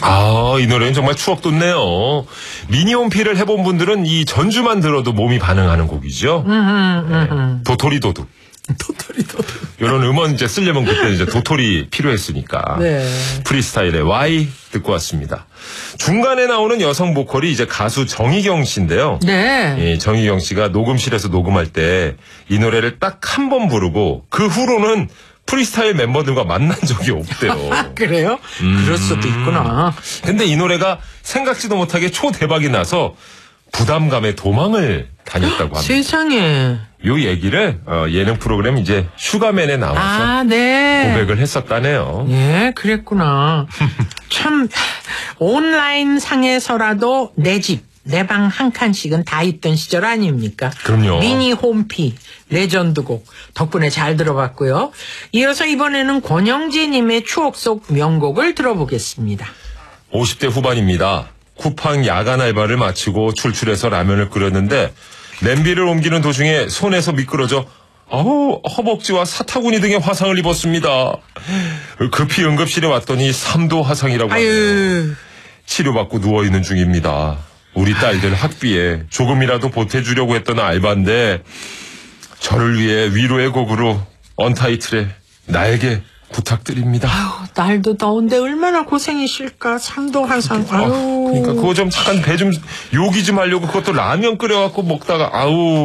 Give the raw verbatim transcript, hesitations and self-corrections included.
아, 이 노래는 정말 추억 돋네요. 미니홈피를 해본 분들은 이 전주만 들어도 몸이 반응하는 곡이죠. 음, 음, 음, 음. 네. 도토리 도둑. 도토리 도둑. 이런 음원 이제 쓰려면 그때 이제 도토리 필요했으니까. 네. 프리스타일의 Y 듣고 왔습니다. 중간에 나오는 여성 보컬이 이제 가수 정희경 씨인데요. 네. 이 정희경 씨가 녹음실에서 녹음할 때 이 노래를 딱 한 번 부르고 그 후로는 프리스타일 멤버들과 만난 적이 없대요. 아, 그래요? 음. 그럴 수도 있구나. 근데 이 노래가 생각지도 못하게 초대박이 나서 부담감에 도망을 다녔다고 합니다. 세상에. 요 얘기를 어, 예능 프로그램 이제 슈가맨에 나와서 아, 네. 고백을 했었다네요. 예, 그랬구나. 참 온라인 상에서라도 내 집, 내 방 한 칸씩은 다 있던 시절 아닙니까? 그럼요. 미니 홈피, 레전드곡 덕분에 잘 들어봤고요. 이어서 이번에는 권영재님의 추억 속 명곡을 들어보겠습니다. 오십 대 후반입니다. 쿠팡 야간 알바를 마치고 출출해서 라면을 끓였는데 냄비를 옮기는 도중에 손에서 미끄러져 아우 허벅지와 사타구니 등의 화상을 입었습니다. 급히 응급실에 왔더니 삼 도 화상이라고 하네요. 아유. 치료받고 누워있는 중입니다. 우리 딸들 학비에 조금이라도 보태주려고 했던 알바인데 저를 위해 위로의 곡으로 언타이틀의 나에게 부탁드립니다. 아유, 날도 더운데 얼마나 고생이실까. 삼도 화상. 아유. 어, 그러니까 그거 좀 잠깐 배 좀 요기 좀 하려고 그것도 라면 끓여갖고 먹다가 아우